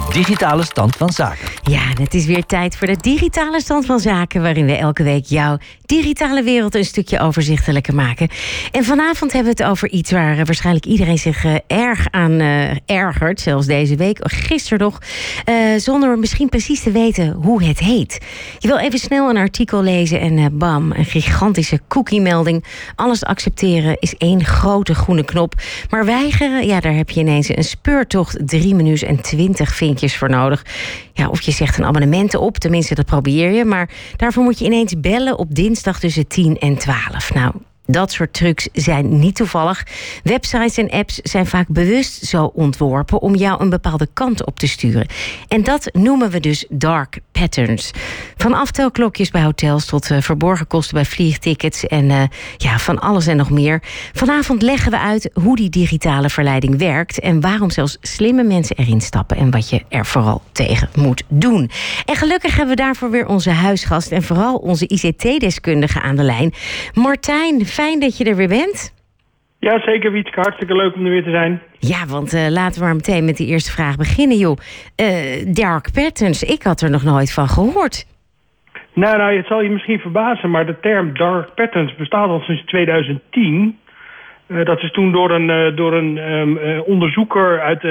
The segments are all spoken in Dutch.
digitale stand van zaken. Ja, en het is weer tijd voor de digitale stand van zaken, waarin we elke week jouw digitale wereld een stukje overzichtelijker maken. En vanavond hebben we het over iets waar waarschijnlijk iedereen zich erg aan ergert, zelfs deze week, gisteren nog, zonder misschien precies te weten hoe het heet. Je wil even snel een artikel lezen en bam, een gigantische cookie-melding. Alles accepteren is één grote groene knop. Maar weigeren, ja, daar heb je ineens een speurtocht 3 minuten en 20 vinkjes voor nodig. Ja, of je zegt een abonnement op, tenminste dat probeer je. Maar daarvoor moet je ineens bellen op dinsdag tussen 10 en 12. Nou, dat soort trucs zijn niet toevallig. Websites en apps zijn vaak bewust zo ontworpen om jou een bepaalde kant op te sturen. En dat noemen we dus dark patterns. Van aftelklokjes bij hotels tot verborgen kosten bij vliegtickets en van alles en nog meer. Vanavond leggen we uit hoe die digitale verleiding werkt en waarom zelfs slimme mensen erin stappen en wat je er vooral tegen moet doen. En gelukkig hebben we daarvoor weer onze huisgast en vooral onze ICT-deskundige aan de lijn. Martijn, fijn dat je er weer bent. Ja, zeker Wietske. Hartstikke leuk om er weer te zijn. Ja, want laten we maar meteen met die eerste vraag beginnen, joh. Dark patterns, ik had er nog nooit van gehoord. Nou, het zal je misschien verbazen, maar de term dark patterns bestaat al sinds 2010. Dat is toen door een onderzoeker uit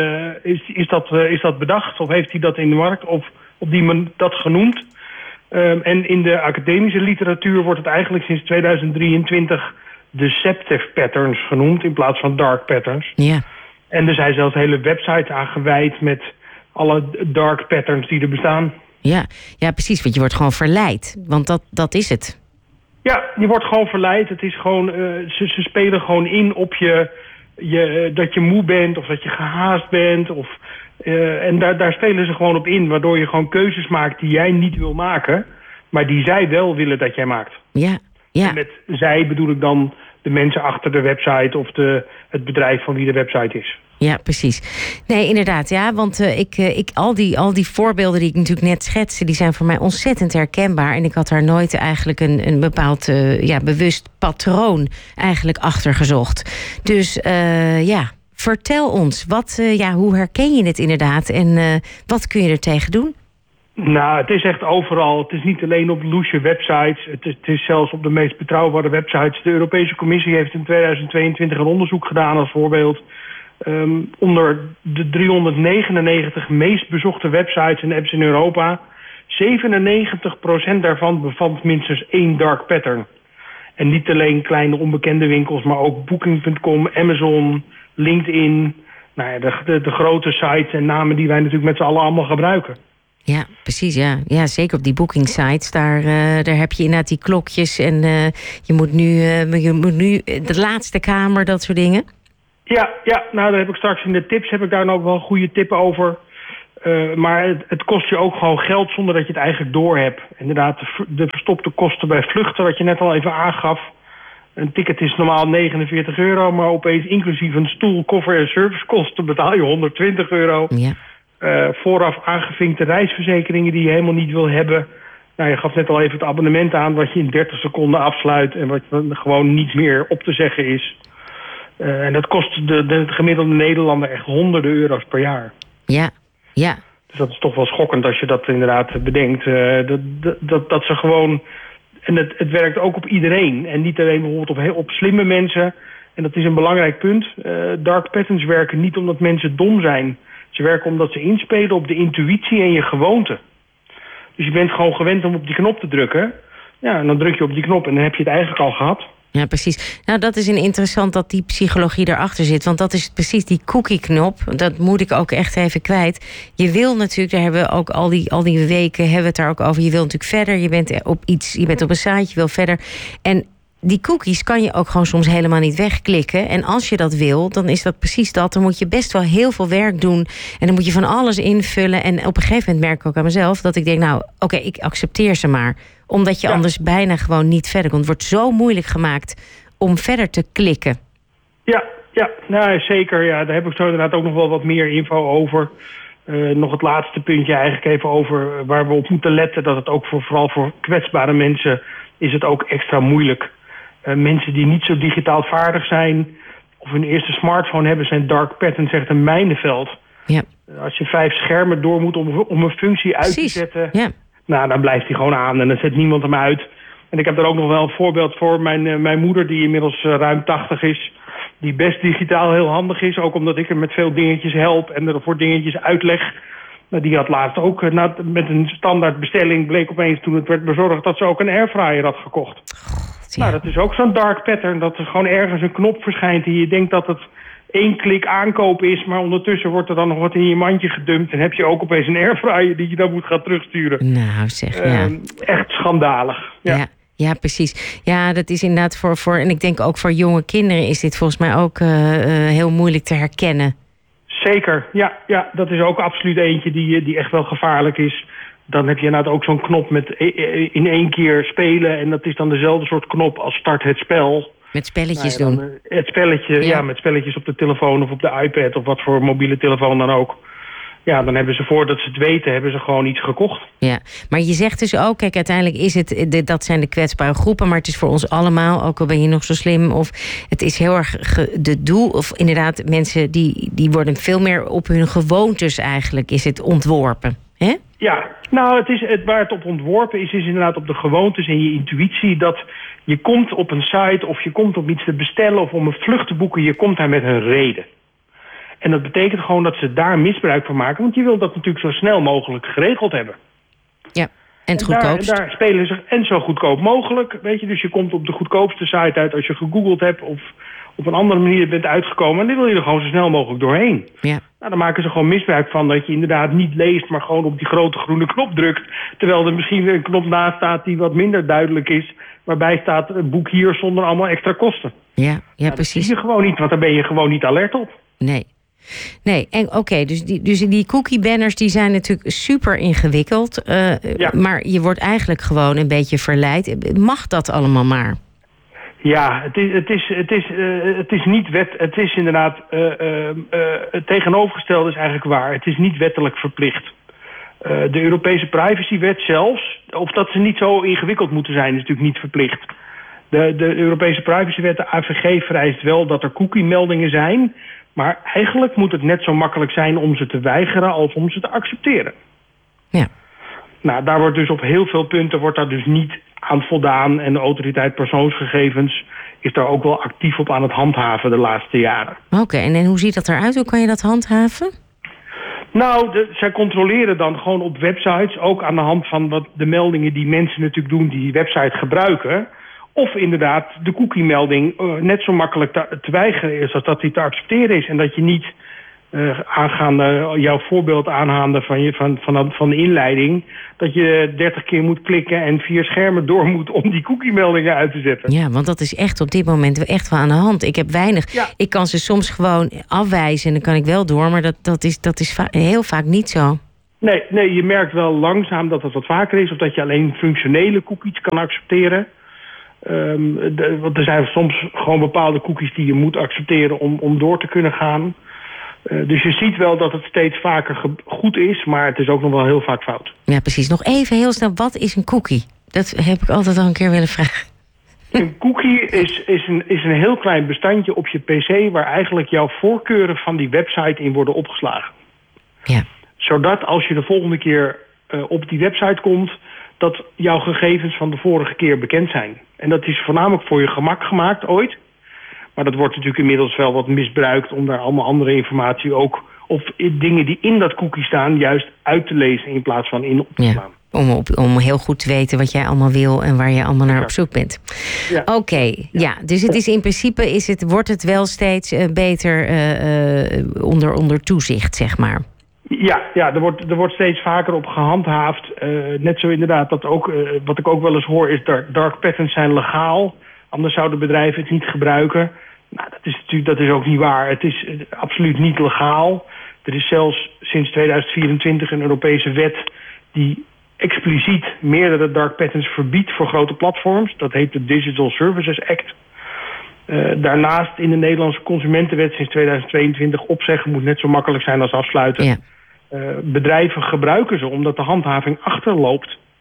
is dat bedacht, of heeft hij dat in de markt, of op die dat genoemd. En in de academische literatuur wordt het eigenlijk sinds 2023 deceptive patterns genoemd in plaats van dark patterns. Ja. En er zijn zelfs hele websites aan gewijd met alle dark patterns die er bestaan. Ja, precies, want je wordt gewoon verleid, want dat is het. Ja, je wordt gewoon verleid. Het is gewoon, ze spelen gewoon in op dat je moe bent of dat je gehaast bent. En daar spelen ze gewoon op in, waardoor je gewoon keuzes maakt die jij niet wil maken, maar die zij wel willen dat jij maakt. Ja. En met zij bedoel ik dan de mensen achter de website of het bedrijf van wie de website is. Ja, precies. Nee, inderdaad, ja, want al die voorbeelden die ik natuurlijk net schetste, die zijn voor mij ontzettend herkenbaar. En ik had daar nooit eigenlijk een bepaald bewust patroon eigenlijk achter gezocht. Dus vertel ons, hoe herken je het inderdaad en wat kun je er tegen doen? Nou, het is echt overal. Het is niet alleen op loesje websites. Het is zelfs op de meest betrouwbare websites. De Europese Commissie heeft in 2022 een onderzoek gedaan als voorbeeld. Onder de 399 meest bezochte websites en apps in Europa, 97% daarvan bevat minstens 1 dark pattern. En niet alleen kleine onbekende winkels, maar ook Booking.com, Amazon, LinkedIn. Nou ja, de grote sites en namen die wij natuurlijk met z'n allen allemaal gebruiken. Ja, precies, ja. Ja, zeker op die booking sites. Daar heb je inderdaad die klokjes en je moet nu de laatste kamer, dat soort dingen. Ja, nou daar heb ik straks in de tips daar nog wel goede tippen over. Maar het kost je ook gewoon geld zonder dat je het eigenlijk doorhebt. Inderdaad, de verstopte kosten bij vluchten, wat je net al even aangaf. Een ticket is normaal €49, maar opeens inclusief een stoel, koffer en servicekosten betaal je €120. Ja. Vooraf aangevinkte reisverzekeringen die je helemaal niet wil hebben. Nou, je gaf net al even het abonnement aan wat je in 30 seconden afsluit en wat gewoon niet meer op te zeggen is. En dat kost de gemiddelde Nederlander echt honderden euro's per jaar. Ja. Dus dat is toch wel schokkend als je dat inderdaad bedenkt. Dat ze gewoon... En het werkt ook op iedereen. En niet alleen bijvoorbeeld op slimme mensen. En dat is een belangrijk punt. Dark patterns werken niet omdat mensen dom zijn. Ze werken omdat ze inspelen op de intuïtie en je gewoonte. Dus je bent gewoon gewend om op die knop te drukken. Ja, en dan druk je op die knop en dan heb je het eigenlijk al gehad. Ja, precies. Nou, dat is interessant dat die psychologie erachter zit. Want dat is precies die cookie-knop. Dat moet ik ook echt even kwijt. Je wil natuurlijk, daar hebben we ook al die weken hebben we het daar ook over. Je wil natuurlijk verder. Je bent op een site, je wil verder. En die cookies kan je ook gewoon soms helemaal niet wegklikken. En als je dat wil, dan is dat precies dat. Dan moet je best wel heel veel werk doen. En dan moet je van alles invullen. En op een gegeven moment merk ik ook aan mezelf dat ik denk, nou, oké, ik accepteer ze maar. Omdat je anders bijna gewoon niet verder komt. Het wordt zo moeilijk gemaakt om verder te klikken. Ja, nou zeker. Ja, daar heb ik zo inderdaad ook nog wel wat meer info over. Nog het laatste puntje eigenlijk even over waar we op moeten letten. Dat het ook vooral voor kwetsbare mensen is het ook extra moeilijk. Mensen die niet zo digitaal vaardig zijn of hun eerste smartphone hebben, zijn dark patterns echt een mijnenveld. Ja. Als je 5 schermen door moet om een functie uit te zetten... Ja. Nou, dan blijft hij gewoon aan en dan zet niemand hem uit. En ik heb daar ook nog wel een voorbeeld voor. Mijn moeder, die inmiddels ruim 80 is... die best digitaal heel handig is. Ook omdat ik er met veel dingetjes help en er voor dingetjes uitleg. Nou, die had laatst ook met een standaard bestelling... bleek opeens toen het werd bezorgd dat ze ook een airfryer had gekocht. Ja. Nou, dat is ook zo'n dark pattern. Dat er gewoon ergens een knop verschijnt en je denkt dat het 1 klik aankopen is... maar ondertussen wordt er dan nog wat in je mandje gedumpt... en heb je ook opeens een airfryer die je dan moet gaan terugsturen. Nou zeg, ja. Echt schandalig. Ja. Ja, precies. Ja, dat is inderdaad voor... en ik denk ook voor jonge kinderen is dit volgens mij ook heel moeilijk te herkennen. Zeker, ja, dat is ook absoluut eentje die echt wel gevaarlijk is. Dan heb je inderdaad ook zo'n knop met in 1 keer spelen... en dat is dan dezelfde soort knop als start het spel... Met spelletjes doen. Het spelletje, met spelletjes op de telefoon of op de iPad... of wat voor mobiele telefoon dan ook. Ja, dan hebben ze voordat ze het weten, hebben ze gewoon iets gekocht. Ja, maar je zegt dus ook, kijk, uiteindelijk is het... dat zijn de kwetsbare groepen, maar het is voor ons allemaal... ook al ben je nog zo slim, of het is heel erg de doel... of inderdaad, mensen die worden veel meer op hun gewoontes eigenlijk... is het ontworpen, hè? Ja, nou, waar het op ontworpen is inderdaad op de gewoontes en je intuïtie... dat je komt op een site of je komt om iets te bestellen... of om een vlucht te boeken, je komt daar met een reden. En dat betekent gewoon dat ze daar misbruik van maken... want je wil dat natuurlijk zo snel mogelijk geregeld hebben. Ja, en het goedkoopst. Daar spelen ze en zo goedkoop mogelijk, weet je. Dus je komt op de goedkoopste site uit als je gegoogeld hebt... of op een andere manier bent uitgekomen... en die wil je er gewoon zo snel mogelijk doorheen. Ja. Nou, dan maken ze gewoon misbruik van dat je inderdaad niet leest... maar gewoon op die grote groene knop drukt... terwijl er misschien weer een knop naast staat die wat minder duidelijk is... waarbij staat boek hier zonder allemaal extra kosten. Ja, precies. Dat zie je gewoon niet, want daar ben je gewoon niet alert op. Nee, en oké, dus die cookie-banners die zijn natuurlijk super ingewikkeld. Maar je wordt eigenlijk gewoon een beetje verleid. Mag dat allemaal maar? Ja, het is niet wet. Het is inderdaad het tegenovergestelde is eigenlijk waar. Het is niet wettelijk verplicht. De Europese privacywet zelfs, of dat ze niet zo ingewikkeld moeten zijn, is natuurlijk niet verplicht. De Europese privacywet, de AVG, vereist wel dat er cookie-meldingen zijn. Maar eigenlijk moet het net zo makkelijk zijn om ze te weigeren als om ze te accepteren. Ja. Nou, daar wordt dus op heel veel punten wordt daar dus niet aan voldaan. En de autoriteit persoonsgegevens is daar ook wel actief op aan het handhaven de laatste jaren. Oké, en hoe ziet dat eruit? Hoe kan je dat handhaven? Nou, zij controleren dan gewoon op websites, ook aan de hand van wat de meldingen die mensen natuurlijk doen die website gebruiken. Of inderdaad de cookie-melding net zo makkelijk te weigeren is als dat die te accepteren is. En dat je niet aangaande jouw voorbeeld aangaande van de inleiding, dat je 30 keer moet klikken en 4 schermen door moet om die cookie-meldingen uit te zetten. Ja, want dat is echt op dit moment echt wel aan de hand. Ik heb weinig. Ja. Ik kan ze soms gewoon afwijzen en dan kan ik wel door, maar dat is heel vaak niet zo. Nee, je merkt wel langzaam dat het wat vaker is, of dat je alleen functionele cookies kan accepteren. Want er zijn soms gewoon bepaalde cookies die je moet accepteren om door te kunnen gaan. Dus je ziet wel dat het steeds vaker goed is, maar het is ook nog wel heel vaak fout. Ja, precies. Nog even heel snel, wat is een cookie? Dat heb ik altijd al een keer willen vragen. Een cookie is een heel klein bestandje op je pc waar eigenlijk jouw voorkeuren van die website in worden opgeslagen. Ja. Zodat als je de volgende keer op die website komt, dat jouw gegevens van de vorige keer bekend zijn. En dat is voornamelijk voor je gemak gemaakt ooit. Maar dat wordt natuurlijk inmiddels wel wat misbruikt om daar allemaal andere informatie ook, of dingen die in dat cookie staan, juist uit te lezen in plaats van in op te slaan. Om heel goed te weten wat jij allemaal wil en waar je allemaal naar op zoek bent. Ja. Oké, dus het is in principe wordt het wel steeds beter onder toezicht, zeg maar. Ja, er wordt steeds vaker op gehandhaafd. Net zo inderdaad, dat ook, wat ik ook wel eens hoor, is dark patterns zijn legaal. Anders zouden bedrijven het niet gebruiken. Nou, dat is ook niet waar. Het is absoluut niet legaal. Er is zelfs sinds 2024 een Europese wet die expliciet meerdere dark patterns verbiedt voor grote platforms. Dat heet de Digital Services Act. Daarnaast in de Nederlandse consumentenwet sinds 2022 opzeggen moet net zo makkelijk zijn als afsluiten. Ja. Bedrijven gebruiken ze omdat de handhaving achterloopt.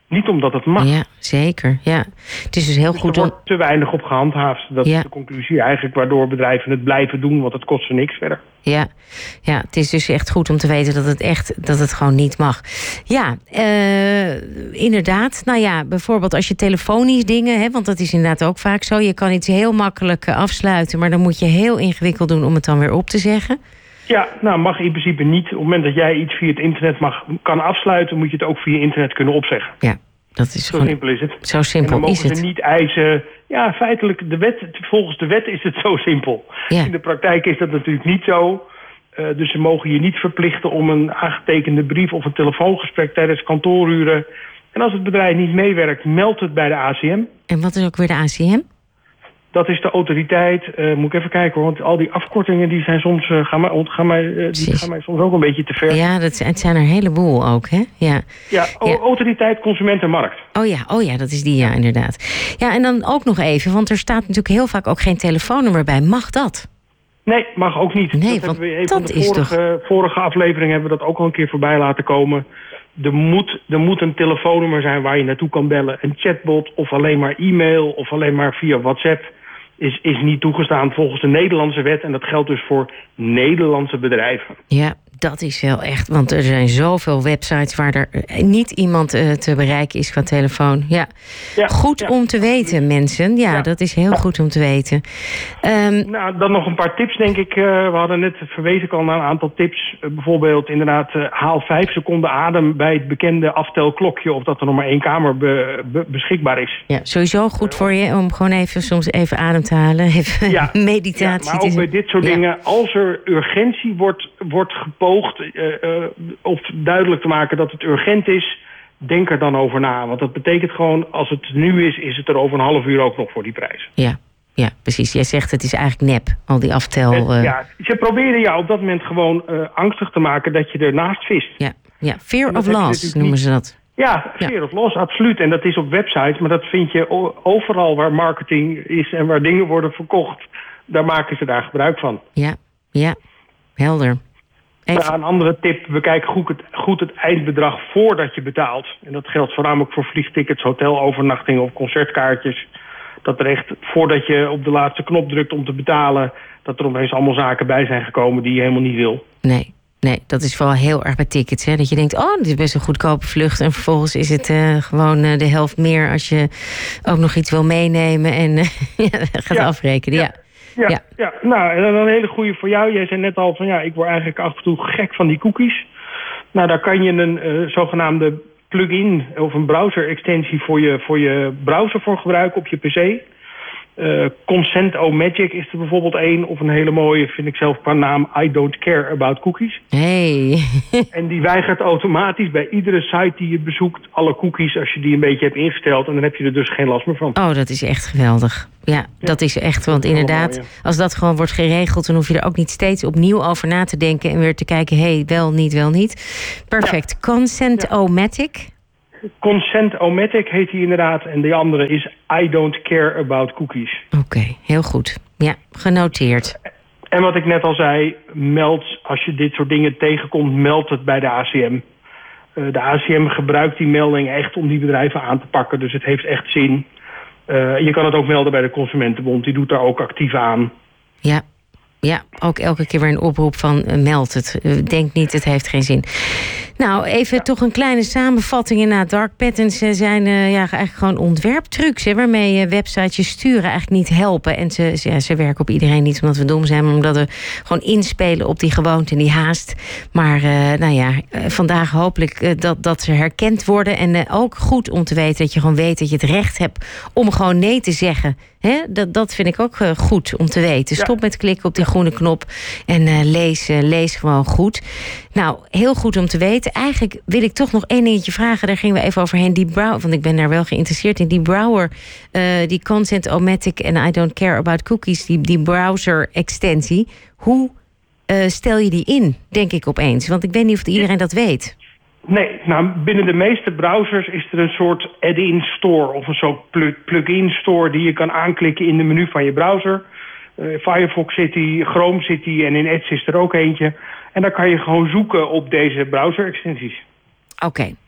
Niet omdat het mag. Ja, zeker. Ja. Het is dus heel goed Er wordt te weinig op gehandhaafd. Dat is de conclusie eigenlijk, waardoor bedrijven het blijven doen, want het kost ze niks verder. Ja, het is dus echt goed om te weten dat het gewoon niet mag. Ja, inderdaad. Nou ja, bijvoorbeeld als je telefonisch dingen, hè, want dat is inderdaad ook vaak zo. Je kan iets heel makkelijk afsluiten, maar dan moet je heel ingewikkeld doen om het dan weer op te zeggen. Ja, nou mag in principe niet. Op het moment dat jij iets via het internet kan afsluiten, moet je het ook via internet kunnen opzeggen. Ja, dat is zo simpel is het. Zo simpel is het. En dan mogen ze niet eisen. Ja, feitelijk, volgens de wet is het zo simpel. Ja. In de praktijk is dat natuurlijk niet zo. Dus ze mogen je niet verplichten om een aangetekende brief of een telefoongesprek tijdens kantooruren. En als het bedrijf niet meewerkt, meldt het bij de ACM. En wat is ook weer de ACM? Dat is de autoriteit. Moet ik even kijken hoor, want al die afkortingen die zijn soms, gaan mij soms ook een beetje te ver. Ja, het zijn er een heleboel ook, hè? Ja, Autoriteit Consument en Markt. Oh ja, dat is die, ja, inderdaad. Ja, en dan ook nog even, want er staat natuurlijk heel vaak ook geen telefoonnummer bij. Mag dat? Nee, mag ook niet. Nee, want dat is toch... vorige aflevering hebben we dat ook al een keer voorbij laten komen. Er moet een telefoonnummer zijn waar je naartoe kan bellen. Een chatbot of alleen maar e-mail of alleen maar via WhatsApp is niet toegestaan volgens de Nederlandse wet. En dat geldt dus voor Nederlandse bedrijven. Ja, dat is wel echt, want er zijn zoveel websites waar er niet iemand te bereiken is qua telefoon. Ja. Goed om te weten, mensen. Ja, dat is heel goed om te weten. Nou, dan nog een paar tips, denk ik. We hadden net verwezen al naar een aantal tips. Bijvoorbeeld inderdaad, haal 5 seconden adem bij het bekende aftelklokje, of dat er nog maar 1 kamer beschikbaar is. Ja, sowieso goed voor je om gewoon soms even adem te halen. Even meditatie. Maar ook bij dit soort dingen, als er urgentie wordt gepoogd of duidelijk te maken dat het urgent is, denk er dan over na. Want dat betekent gewoon, als het nu is het er over een half uur ook nog voor die prijs. Ja, precies. Jij zegt het is eigenlijk nep, al die aftel... ze proberen jou op dat moment gewoon angstig te maken dat je ernaast vist. Ja, fear of loss noemen ze dat. Ja, fear of loss, absoluut. En dat is op websites, maar dat vind je overal waar marketing is en waar dingen worden verkocht. Daar maken ze daar gebruik van. Ja, helder. Een andere tip, bekijk goed het eindbedrag voordat je betaalt. En dat geldt voornamelijk voor vliegtickets, hotelovernachtingen of concertkaartjes. Dat er echt, voordat je op de laatste knop drukt om te betalen, dat er opeens allemaal zaken bij zijn gekomen die je helemaal niet wil. Nee, dat is vooral heel erg bij tickets. Hè? Dat je denkt, dit is best een goedkope vlucht. En vervolgens is het gewoon de helft meer als je ook nog iets wil meenemen en gaat afrekenen. Ja, nou, en dan een hele goede voor jou. Jij zei net al van ik word eigenlijk af en toe gek van die cookies. Nou, daar kan je een zogenaamde plugin of een browser-extensie voor je browser voor gebruiken op je pc. Consent-O-Magic is er bijvoorbeeld één. Of een hele mooie, vind ik zelf qua naam, I don't care about cookies. Hey. En die weigert automatisch bij iedere site die je bezoekt alle cookies als je die een beetje hebt ingesteld. En dan heb je er dus geen last meer van. Oh, dat is echt geweldig. Ja, dat is echt, want inderdaad, als dat gewoon wordt geregeld, dan hoef je er ook niet steeds opnieuw over na te denken en weer te kijken, wel niet. Perfect. Consent-O-Matic. Consent-O-Matic heet die inderdaad. En die andere is I don't care about cookies. Oké, heel goed. Ja, genoteerd. En wat ik net al zei, meld als je dit soort dingen tegenkomt, meld het bij de ACM. De ACM gebruikt die melding echt om die bedrijven aan te pakken. Dus het heeft echt zin. Je kan het ook melden bij de Consumentenbond. Die doet daar ook actief aan. Ja, ook elke keer weer een oproep van meld het. Denk niet, het heeft geen zin. Nou, even toch een kleine samenvatting. Inderdaad, dark patterns zijn eigenlijk gewoon ontwerptrucs, hè, waarmee websites je sturen eigenlijk niet helpen. En ze werken op iedereen niet omdat we dom zijn, maar omdat we gewoon inspelen op die gewoonte en die haast. Maar vandaag hopelijk dat ze herkend worden. En ook goed om te weten dat je gewoon weet dat je het recht hebt om gewoon nee te zeggen. Hè? Dat vind ik ook goed om te weten. Stop met klikken op die groene knop en lees gewoon goed. Nou, heel goed om te weten. Eigenlijk wil ik toch nog één dingetje vragen. Daar gingen we even overheen. Want ik ben daar wel geïnteresseerd in. Die browser, die Consent-O-Matic en I don't care about cookies, die browser-extensie. Hoe stel je die in, denk ik opeens? Want ik weet niet of iedereen dat weet. Nee, nou, binnen de meeste browsers is er een soort add-in store of een soort plug-in store die je kan aanklikken in de menu van je browser. Firefox zit die, Chrome zit die en in Edge is er ook eentje. En dan kan je gewoon zoeken op deze browser-extensies. Oké.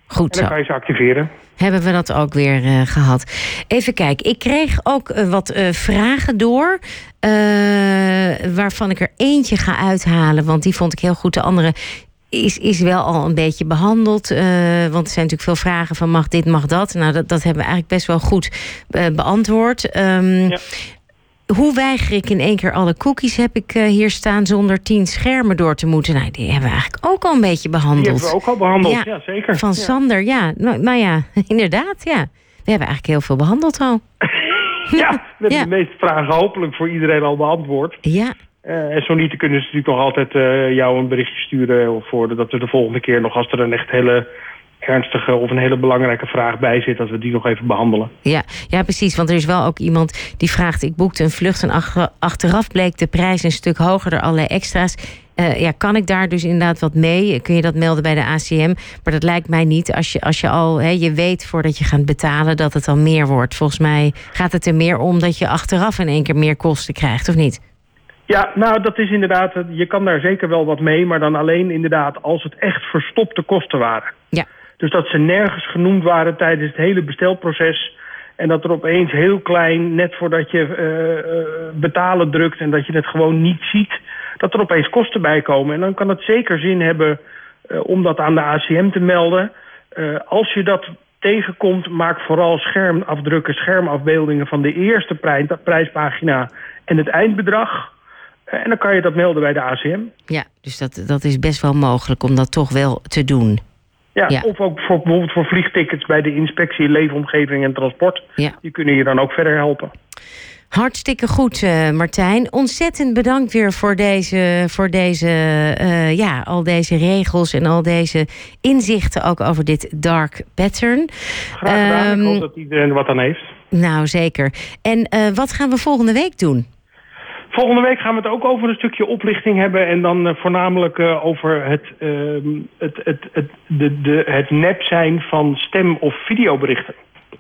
Goed zo. En dan kan je ze activeren. Hebben we dat ook weer gehad. Even kijken, ik kreeg ook wat vragen door. Waarvan ik er eentje ga uithalen, want die vond ik heel goed. De andere is wel al een beetje behandeld. Want er zijn natuurlijk veel vragen van mag dit, mag dat. Nou, dat hebben we eigenlijk best wel goed beantwoord. Hoe weiger ik in één keer alle cookies, heb ik hier staan zonder 10 schermen door te moeten. Nou, die hebben we eigenlijk ook al een beetje behandeld. Die hebben we ook al behandeld, ja zeker. Van Sander, ja. Nou ja, inderdaad, ja. We hebben eigenlijk heel veel behandeld al. Ja, we hebben de meeste vragen hopelijk voor iedereen al beantwoord. Ja. En zo niet, dan kunnen ze natuurlijk nog altijd jou een berichtje sturen. Of dat we de volgende keer nog, als er een echt hele ernstige of een hele belangrijke vraag bij zit, dat we die nog even behandelen. Ja, precies. Want er is wel ook iemand die vraagt, ik boekte een vlucht en achteraf bleek de prijs een stuk hoger door allerlei extra's. Kan ik daar dus inderdaad wat mee? Kun je dat melden bij de ACM? Maar dat lijkt mij niet als je al je weet voordat je gaat betalen dat het al meer wordt. Volgens mij gaat het er meer om dat je achteraf in één keer meer kosten krijgt, of niet? Ja, nou dat is inderdaad, je kan daar zeker wel wat mee, maar dan alleen inderdaad als het echt verstopte kosten waren. Ja. Dus dat ze nergens genoemd waren tijdens het hele bestelproces. En dat er opeens heel klein, net voordat je betalen drukt en dat je het gewoon niet ziet, dat er opeens kosten bij komen. En dan kan het zeker zin hebben om dat aan de ACM te melden. Als je dat tegenkomt, maak vooral schermafdrukken, schermafbeeldingen van de eerste prijspagina en het eindbedrag. En dan kan je dat melden bij de ACM. Ja, dus dat is best wel mogelijk om dat toch wel te doen. Ja, of ook bijvoorbeeld voor vliegtickets bij de inspectie Leefomgeving en Transport. Ja. Die kunnen je dan ook verder helpen. Hartstikke goed, Martijn. Ontzettend bedankt weer voor al deze regels en al deze inzichten ook over dit dark pattern. Graag gedaan. Ik hoop dat iedereen er wat aan heeft. Nou, zeker. En wat gaan we volgende week doen? Volgende week gaan we het ook over een stukje oplichting hebben. En dan voornamelijk over het nep zijn van stem- of videoberichten.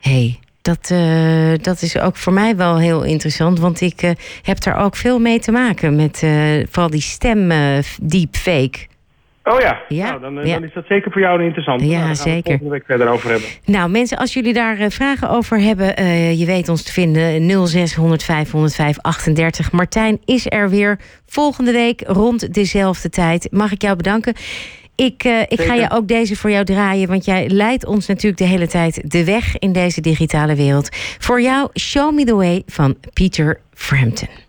Dat is ook voor mij wel heel interessant. Want ik heb daar ook veel mee te maken met vooral die stem deepfake. Oh ja, nou, dan is dat zeker voor jou interessant. Ja, daar gaan zeker. we het volgende week verder over hebben. Nou, mensen, als jullie daar vragen over hebben, je weet ons te vinden 06 105 105 38. Martijn is er weer volgende week rond dezelfde tijd. Mag ik jou bedanken? Ik ga je ook deze voor jou draaien, want jij leidt ons natuurlijk de hele tijd de weg in deze digitale wereld. Voor jou, Show Me The Way van Peter Frampton.